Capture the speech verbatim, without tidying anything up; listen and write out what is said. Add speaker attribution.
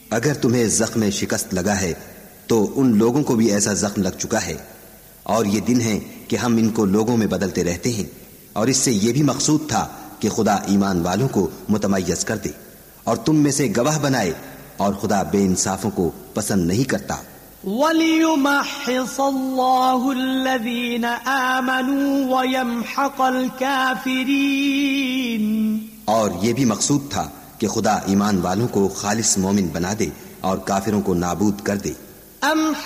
Speaker 1: अगर तुम्हें जख्म शिकस्त लगा है तो उन लोगों को भी ऐसा जख्म लग चुका है, और ये दिन है कि हम इनको लोगों में बदलते रहते हैं, और इससे ये भी मकसूद था कि खुदा ईमान वालों को मुतमय्यज कर दे और तुम में से गवाह बनाए, और खुदा बेइंसाफों को पसंद नहीं करता।
Speaker 2: वलियुमहिसल्लाहु अल्लज़ीना आमनू वयमहक़ल काफ़िरीन, और
Speaker 1: ये भी मकसूद था कि खुदा ईमान वालों को खालिस मोमिन बना दे और काफिरों को नाबूद कर दे।
Speaker 2: अम